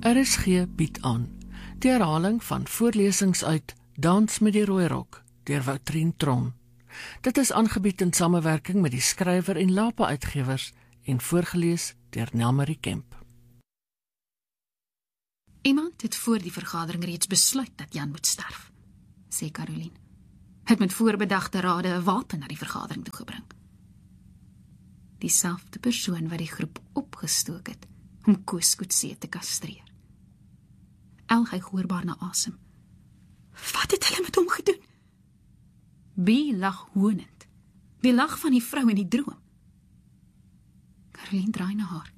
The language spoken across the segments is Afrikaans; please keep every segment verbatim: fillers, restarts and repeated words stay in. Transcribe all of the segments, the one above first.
R S G bied aan die herhaling van voorlesings uit Dans met die Rooi Rok deur Woutrien Tron. Dit is aangebied in samewerking met die skrywer en Lapa Uitgewers en voorgelees deur Nelmarie Kemp. Iemand het voor die vergadering reeds besluit dat Jan moet sterf, sê Caroline. Het met voorbedagte rade 'n wapen na die vergadering toegebring. Dieselfde persoon wat die groep opgestook het om Koos Coetzee te kastreer. El hy hoorbaar na asem. Wat het hulle met hom gedoen? Bie lag honend. Die lag van die vrou in die droom. Caroline draai na haar.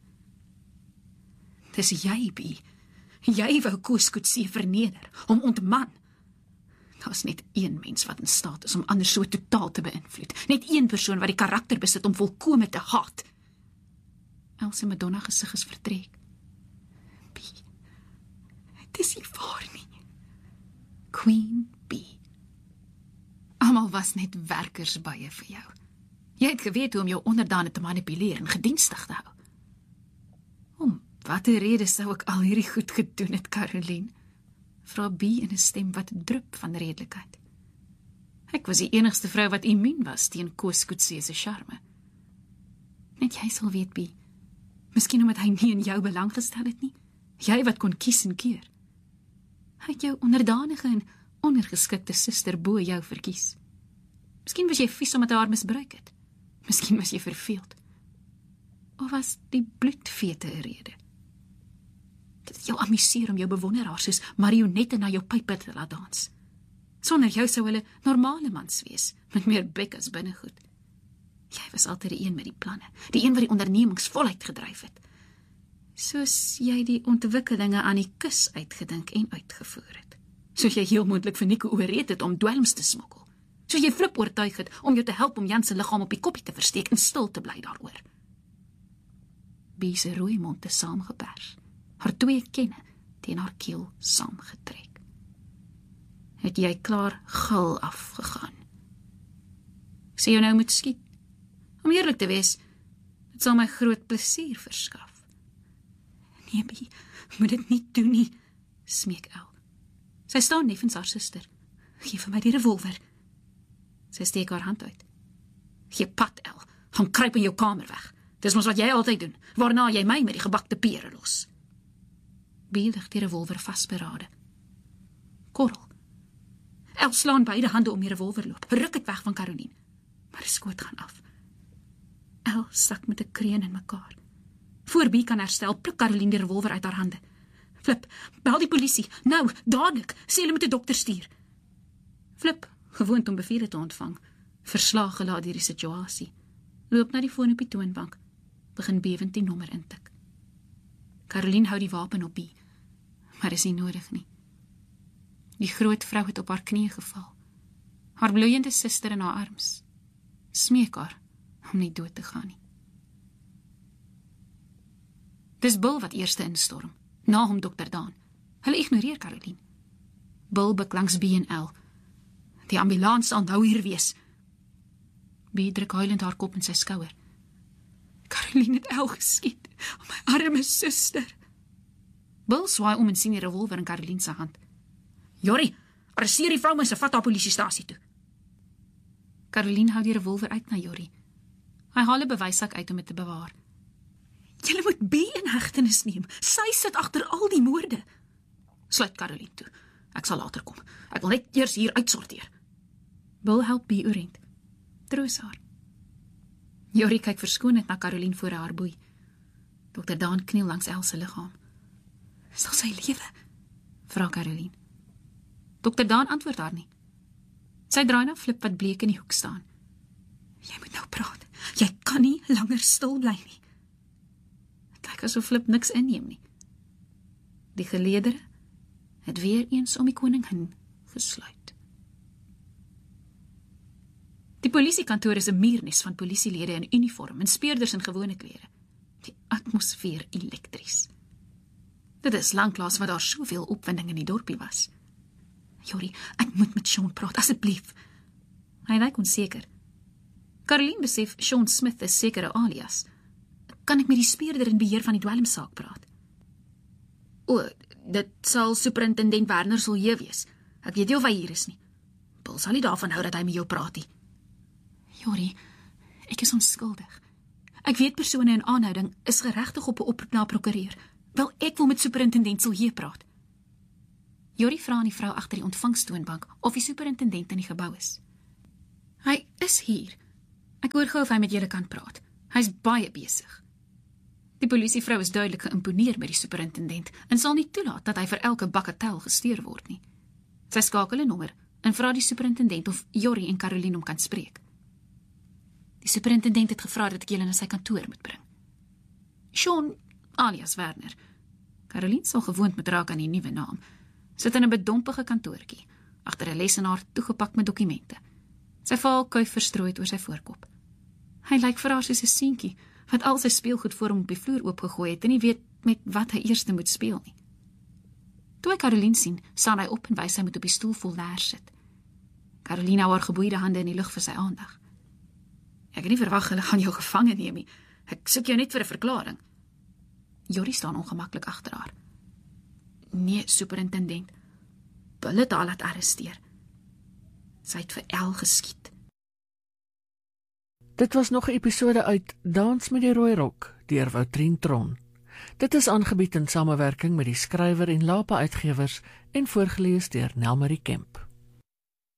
Dis jy, Bie. Jy wou Koos Coetzee verneder, om ontman. Daar's net een mens wat in staat is om ander so totaal te beïnvloed. Net een persoon wat die karakter besit om volkome te haat. Elsie Madonna gesig is vertrek. Bie, het is nie waar nie. Queen Bee. Almal was net werkersbye vir jou. Jy het geweet hoe om jou onderdane te manipuleer en gedienstig te hou. Om watter rede sou ek al hierdie goed gedoen het, Caroline? Vra Bee in 'n stem wat drup van redelikheid. Ek was die enigste vrou wat immuun was teen Koos Coetzee se charme. Net jy sal weet, Bee. Miskien omdat hy nie in jou belang gestel het nie. Jy wat kon kies en keer. Hy het jou onderdanige en ondergeskikte suster bo jou verkies. Miskien was jy vies omdat hy haar misbruik het. Miskien was jy verveeld. Of was die bloedvete 'n rede? Dit het jou amuseer om jou bewonderaars soos marionette na jou pype te laat dans. Sonder jou sou hulle normale mans wees, met meer bek as binnegoed. Jy was altyd die een met die planne, die een wat die ondernemings voluit gedryf het. Soos jy die ontwikkelinge aan die kus uitgedink en uitgevoer het. Soos jy heel moontlik vir Nico oorreed het om dwelms te smokkel. Soos jy Flip oortuig het om jou te help om Jan se liggaam op die koppie te versteek en stil te bly daaroor. Bie se rooi mond te saamgepers, haar twee kenne teen haar keel saamgetrek. Het jy klaar gil afgegaan? Ek sê jou nou moet skiet. Om eerlik te wees, dit sal my groot plesier verskaf. Nee, Bie, moet dit nie doen nie, smeek El. Sy staan neffens haar suster. Geef vir my die revolver. Sy steek haar hand uit. Gee pad, El, gaan kruip in jou kamer weg. Dis mos wat jy altyd doen, waarna jy my met die gebakte pere los. Bie lig die revolver vastberade. Korrel. El slaan beide hande om die revolver loop, ruk het weg van Caroline, maar die skoot gaan af. El sak met 'n kreun in mekaar. Voor Bie kan herstel, pluk Caroline die revolver uit haar hande. Flip, bel die polisie, nou, dadelik, sê hulle moet 'n dokter stuur. Flip, gewoond om bevele te ontvang, verslaag gelaat deur die situasie, loop na die foon op die toonbank, begin bewend die nommer intik. Caroline hou die wapen op Bie, maar is nie nodig nie. Die groot vrou het op haar knieë geval, haar bloeiende suster in haar arms, smeek haar om nie dood te gaan nie. Dis Bill wat eerste instorm, na hom dokter Daan. Hulle ignoreer Caroline. Bill buk langs Bie en El. Die ambulans sal nou hier wees. Bie druk huilend haar kop in sy skouer. Caroline het El geskiet, om my arme suster. Bill swaai om en sien die revolver in Caroline se hand. Jorie, arresteer die vrou en sy vat haar polisiestasie toe. Caroline hou die revolver uit na Jorie. Hy haal 'n bewyssak uit om dit te bewaar. Julle moet Bie in hegtenis neem. Sy sit agter al die moorde. Sluit Caroline toe. Ek sal later kom. Ek wil net eers hier uitsorteer. Bill help Bie oorent. Troos haar. Jorie kyk verskonend na Caroline voor haar boei. dokter Daan kniel langs El se liggaam. Sal sy lewe? Vra Caroline. dokter Daan antwoord haar nie. Sy draai na Flip wat bleek in die hoek staan. Jy moet nou praat. Jy kan nie langer stil bly nie. Kyk asof Flip niks inneem nie. Die geleedere het weer eens om die koningin gesluit. Die polisiekantoor is 'n muurnes van polisielede in uniform en speurders in gewone klere. Die atmosfeer elektries. Dit is lanklaas wat daar soveel opwinding in die dorpie was. Jorie, ek moet met Sean praat, asseblief. Hy lyk onseker. Caroline besef Sean Smith is sekere alias. Kan ek met die speurder in beheer van die dwelmsaak praat? O, dit sal superintendent Werner Silje wees. Ek weet nie of hy hier is nie. Paul sal nie daarvan hou dat hy met jou praat nie. Jori, ek is onskuldig. Ek weet persone in aanhouding is geregtig op 'n oproep na 'n prokureur. Wel, ek wil met superintendent Silje praat. Jori vra aan die vrou agter die ontvangstoonbank of die superintendent in die gebou is. Hy is hier. Ek hoor gou of hy met julle kan praat. Hy's baie besig. Die polisievrou is duidelik geïmponeer met die superintendent en sal nie toelaat dat hy vir elke bagatel gesteer word nie. Sy skakel 'n nommer en vra die superintendent of Jori en Caroline hom kan spreek. Die superintendent het gevra dat ek julle na sy kantoor moet bring. Sean, alias Werner. Caroline sal gewoond moet raak aan die nuwe naam. Sit in 'n bedompige kantoortjie, agter 'n lesenaar toegepak met dokumente. Sy vaal kuif verstrooid oor sy voorkop. Hy lyk vir haar soos 'n seentjie, wat al sy speelgoed voor hom op die vloer oopgegooi het en nie weet met wat hy eers moet speel nie. Toe hy Caroline sien, staan hy op en wys hy moet op die stoel vol leers sit. Caroline hou haar geboeide hande in die lug vir sy aandag. Ek het nie verwag hulle gaan jou gevange neem nie. Ek soek jou net vir 'n verklaring. Jori staan ongemaklik agter haar. Nee, superintendent. Hulle het haar laat arresteer. Sy het vir El geskiet. Dit was nog 'n episode uit Dans met die Rooi Rok deur Woutrien Tron. Dit is aangebied in samewerking met die skrywer en Lapa Uitgewers en voorgeles deur Nelmarie Kemp.